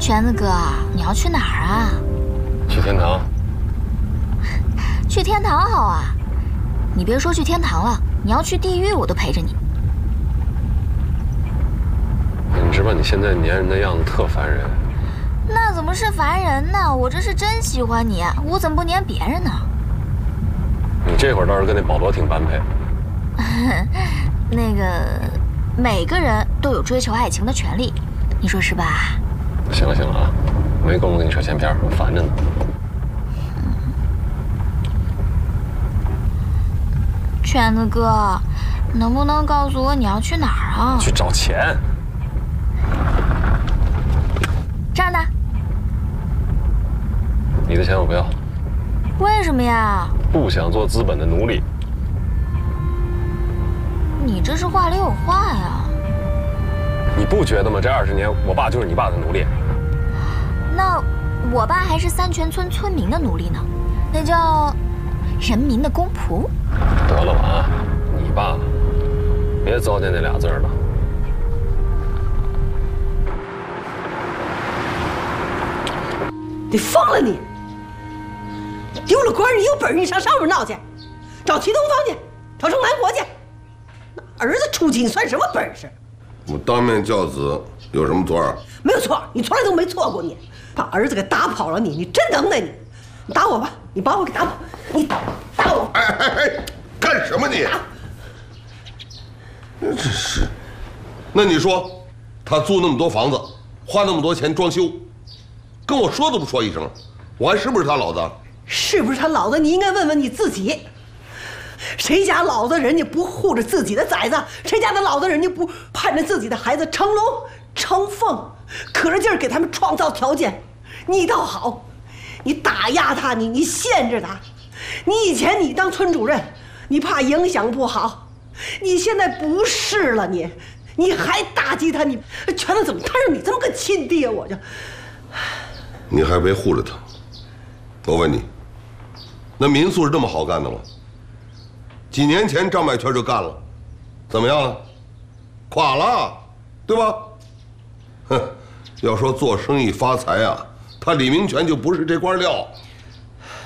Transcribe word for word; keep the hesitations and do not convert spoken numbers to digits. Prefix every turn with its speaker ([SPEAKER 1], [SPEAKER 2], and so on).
[SPEAKER 1] 全子哥，你要去哪儿啊？
[SPEAKER 2] 去天堂。
[SPEAKER 1] 去天堂好啊！你别说去天堂了，你要去地狱我都陪着你。
[SPEAKER 2] 你知道你现在粘人的样子特烦人。
[SPEAKER 1] 那怎么是烦人呢？我这是真喜欢你，我怎么不粘别人呢？
[SPEAKER 2] 你这会儿倒是跟那保罗挺般配。
[SPEAKER 1] 那个，每个人都有追求爱情的权利，你说是吧？
[SPEAKER 2] 行了行了啊，没工夫跟你扯闲篇，我烦着呢。
[SPEAKER 1] 圈子哥，能不能告诉我你要去哪儿啊？
[SPEAKER 2] 去找钱。
[SPEAKER 1] 这儿呢。
[SPEAKER 2] 你的钱我不要。
[SPEAKER 1] 为什么呀？
[SPEAKER 2] 不想做资本的奴隶。
[SPEAKER 1] 你这是话里有话呀。
[SPEAKER 2] 你不觉得吗？这二十年，我爸就是你爸的奴隶。
[SPEAKER 1] 那我爸还是三泉村村民的奴隶呢，那叫人民的公仆。
[SPEAKER 2] 得了吧啊，你爸，别糟践那俩字了。
[SPEAKER 3] 你疯了你！丢了官，你有本事你上上面闹去，找齐东方去，找郑南国去。那儿子出气，你算什么本事？
[SPEAKER 4] 我当面教子有什么错啊？
[SPEAKER 3] 没有错，你从来都没错过你。把儿子给打跑了你，你真能耐你！你打我吧，你把我给打跑，你打我！
[SPEAKER 4] 哎哎哎，干什么你？真是，那你说，他租那么多房子，花那么多钱装修，跟我说都不说一声，我还是不是他老子？
[SPEAKER 3] 是不是他老子？你应该问问你自己。谁家老子人家不护着自己的崽子？谁家的老子人家不盼着自己的孩子成龙成凤，可着劲儿给他们创造条件？你倒好，你打压他，你你限制他。你以前你当村主任，你怕影响不好，你现在不是了，你你还打击他，你全子怎么摊上你这么个亲爹？我就，
[SPEAKER 4] 你还维护着他？我问你，那民宿是这么好干的吗？几年前张百全就干了，怎么样了？垮了，对吧？哼，要说做生意发财啊，他李明全就不是这块料。